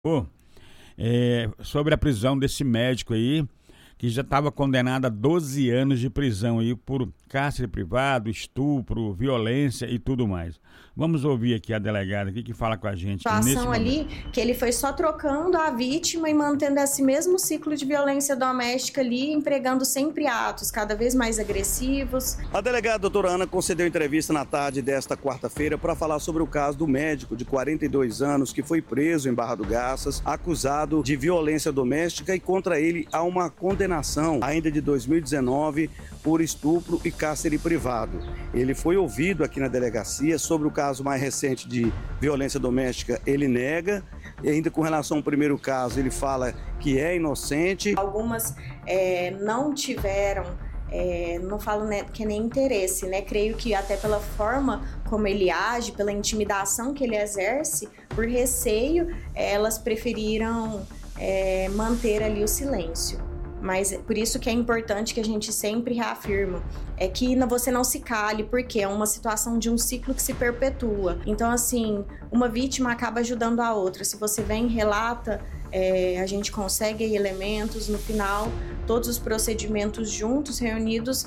Sobre a prisão desse médico aí, que já estava condenado a 12 anos de prisão aí por cárcere privado, estupro, violência e tudo mais. Vamos ouvir aqui a delegada aqui que fala com a gente. A situação ali que ele foi só trocando a vítima e mantendo esse mesmo ciclo de violência doméstica ali, empregando sempre atos cada vez mais agressivos. A delegada doutora Ana concedeu entrevista na tarde desta quarta-feira para falar sobre o caso do médico de 42 anos que foi preso em Barra do Garças, acusado de violência doméstica, e contra ele há uma condenação ainda de 2019 por estupro e cárcere privado. Ele foi ouvido aqui na delegacia sobre o caso mais recente de violência doméstica. Ele nega, e ainda com relação ao primeiro caso ele fala que é inocente. Algumas não tiveram, não falo que nem interesse, né? Creio que até pela forma como ele age, pela intimidação que ele exerce, por receio, elas preferiram manter ali o silêncio. Mas por isso que é importante que a gente sempre reafirma, é que você não se cale, porque é uma situação de um ciclo que se perpetua. Então, assim, uma vítima acaba ajudando a outra. Se você vem e relata, a gente consegue aí elementos, no final, todos os procedimentos juntos, reunidos,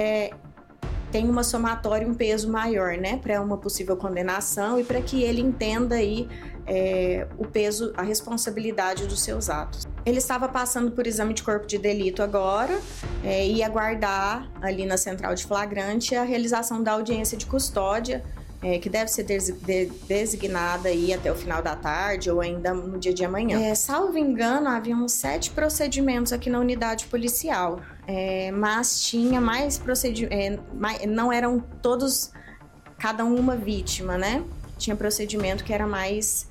tem uma somatória, um peso maior, né, para uma possível condenação e para que ele entenda aí o peso, a responsabilidade dos seus atos. Ele estava passando por exame de corpo de delito agora e ia aguardar ali na central de flagrante a realização da audiência de custódia, que deve ser designada aí até o final da tarde ou ainda no dia de amanhã. Salvo engano, havia uns 7 procedimentos aqui na unidade policial, mas tinha mais procedimentos, não eram todos, cada uma vítima, né? Tinha procedimento que era mais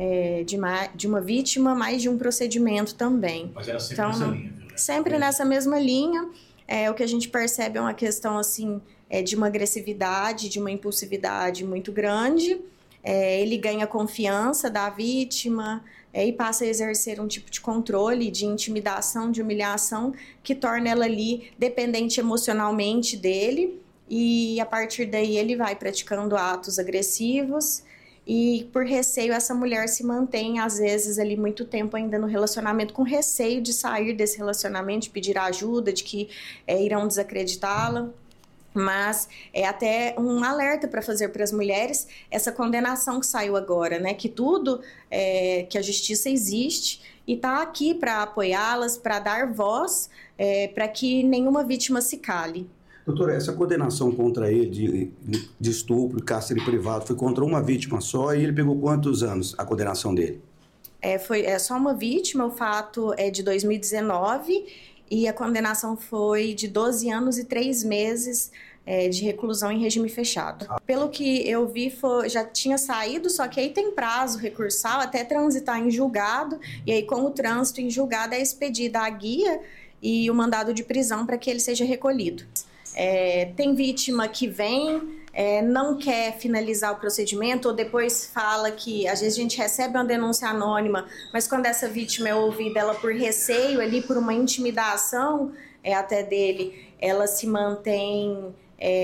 de uma vítima, mais de um procedimento também. Mas era sempre nessa linha, viu? Sempre nessa mesma linha. O que a gente percebe é uma questão assim, de uma agressividade, de uma impulsividade muito grande. Ele ganha confiança da vítima e passa a exercer um tipo de controle, de intimidação, de humilhação, que torna ela ali dependente emocionalmente dele, e a partir daí ele vai praticando atos agressivos. E por receio, essa mulher se mantém, às vezes, ali muito tempo ainda no relacionamento, com receio de sair desse relacionamento, de pedir ajuda, de que irão desacreditá-la. Mas é até um alerta para fazer para as mulheres essa condenação que saiu agora, né? Que tudo, que a justiça existe e está aqui para apoiá-las, para dar voz, para que nenhuma vítima se cale. Doutora, essa condenação contra ele de estupro e cárcere privado foi contra uma vítima só, e ele pegou quantos anos a condenação dele? Foi só uma vítima, o fato é de 2019 e a condenação foi de 12 anos e 3 meses de reclusão em regime fechado. Pelo que eu vi, já tinha saído, só que aí tem prazo recursal até transitar em julgado, e aí com o trânsito em julgado é expedida a guia e o mandado de prisão para que ele seja recolhido. Tem vítima que vem, não quer finalizar o procedimento, ou depois fala que, às vezes a gente recebe uma denúncia anônima, mas quando essa vítima é ouvida, ela por receio ali, por uma intimidação até dele, ela se mantém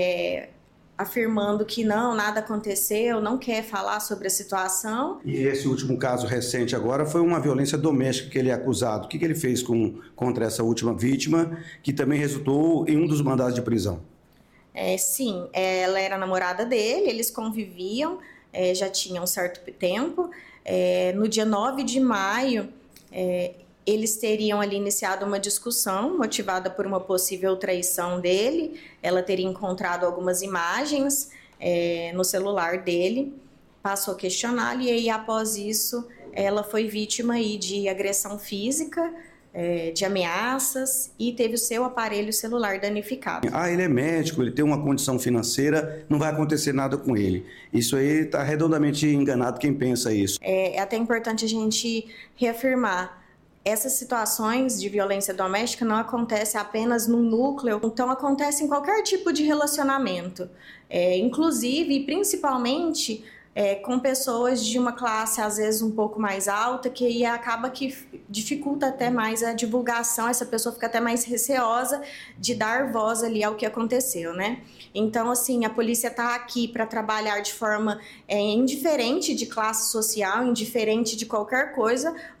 afirmando que não, nada aconteceu, não quer falar sobre a situação. E esse último caso recente agora foi uma violência doméstica que ele é acusado. O que ele fez contra essa última vítima, que também resultou em um dos mandados de prisão? Sim, ela era namorada dele, eles conviviam, já tinha um certo tempo. No dia 9 de maio, eles teriam ali iniciado uma discussão motivada por uma possível traição dele. Ela teria encontrado algumas imagens no celular dele, passou a questioná-lo, e aí após isso ela foi vítima aí de agressão física, de ameaças, e teve o seu aparelho celular danificado. Ele é médico, ele tem uma condição financeira, não vai acontecer nada com ele. Isso aí está redondamente enganado quem pensa isso. É até importante a gente reafirmar: essas situações de violência doméstica não acontecem apenas no núcleo, então acontece em qualquer tipo de relacionamento, inclusive e principalmente com pessoas de uma classe às vezes um pouco mais alta, que aí acaba que dificulta até mais a divulgação, essa pessoa fica até mais receosa de dar voz ali ao que aconteceu, né? Então, assim, a polícia está aqui para trabalhar de forma indiferente de classe social, indiferente de qualquer coisa,